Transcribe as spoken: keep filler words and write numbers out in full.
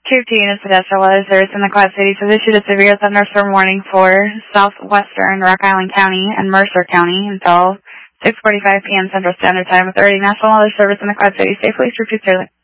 Tier two units pedestrian weather service in the Quad Cities has issued a severe thunderstorm warning for southwestern Rock Island County and Mercer County until six forty-five p m Central Standard Time. Authority National Weather Service in the Quad Cities safely repeats early.